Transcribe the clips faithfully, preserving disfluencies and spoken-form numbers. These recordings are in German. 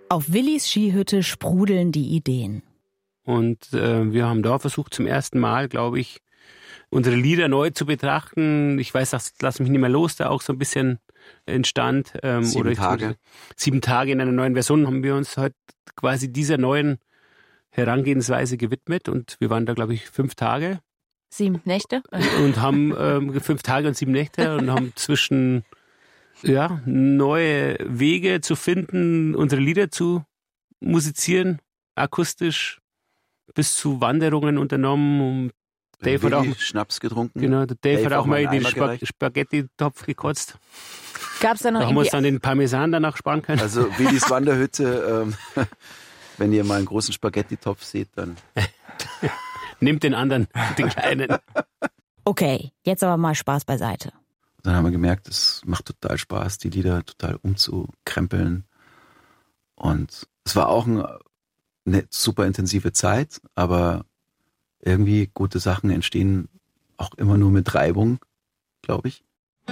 Auf Willis Skihütte sprudeln die Ideen. Und äh, wir haben da versucht zum ersten Mal, glaube ich, unsere Lieder neu zu betrachten. Ich weiß, das Lass mich nicht mehr los, da auch so ein bisschen entstand. Ähm, sieben oder Tage. Sieben Tage in einer neuen Version haben wir uns heute quasi dieser neuen Herangehensweise gewidmet. Und wir waren da, glaube ich, fünf Tage. Sieben Nächte. Und haben ähm, fünf Tage und sieben Nächte und haben zwischen ja, neue Wege zu finden, unsere Lieder zu musizieren, akustisch, bis zu Wanderungen unternommen. Und Dave hat auch Schnaps getrunken. Genau, der Dave, Dave hat auch mal in den Spag- gereicht. Spaghetti-Topf gekotzt. Gab's da noch Da haben wir uns dann den Parmesan danach sparen können. Also Willis Wanderhütte, ähm, wenn ihr mal einen großen Spaghetti-Topf seht, dann... Nimmt den anderen, den kleinen. Okay, jetzt aber mal Spaß beiseite. Dann haben wir gemerkt, es macht total Spaß, die Lieder total umzukrempeln. Und es war auch ein, eine super intensive Zeit, aber irgendwie gute Sachen entstehen auch immer nur mit Reibung, glaube ich.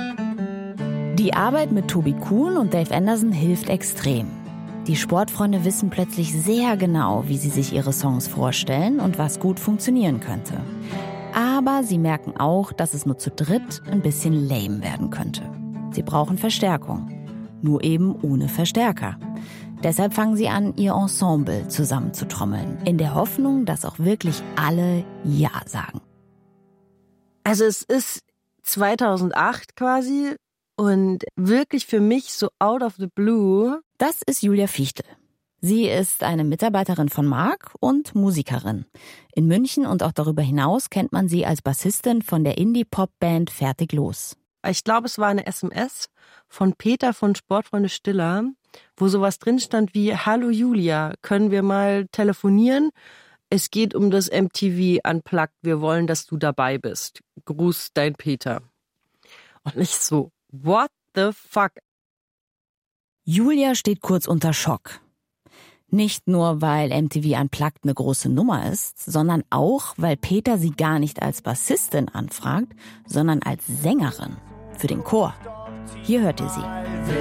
Die Arbeit mit Tobi Kuhn und Dave Anderson hilft extrem. Die Sportfreunde wissen plötzlich sehr genau, wie sie sich ihre Songs vorstellen und was gut funktionieren könnte. Aber sie merken auch, dass es nur zu dritt ein bisschen lame werden könnte. Sie brauchen Verstärkung, nur eben ohne Verstärker. Deshalb fangen sie an, ihr Ensemble zusammenzutrommeln, in der Hoffnung, dass auch wirklich alle Ja sagen. Also es ist zweitausendacht quasi und wirklich für mich so out of the blue. Das ist Julia Fichtel. Sie ist eine Mitarbeiterin von Marc und Musikerin. In München und auch darüber hinaus kennt man sie als Bassistin von der Indie-Pop-Band Fertig Los. Ich glaube, es war eine S M S von Peter von Sportfreunde Stiller, wo sowas drin stand wie: Hallo Julia, können wir mal telefonieren? Es geht um das M T V Unplugged, wir wollen, dass du dabei bist. Gruß, dein Peter. Und ich so, what the fuck? Julia steht kurz unter Schock. Nicht nur, weil M T V Unplugged eine große Nummer ist, sondern auch, weil Peter sie gar nicht als Bassistin anfragt, sondern als Sängerin für den Chor. Hier hört ihr sie.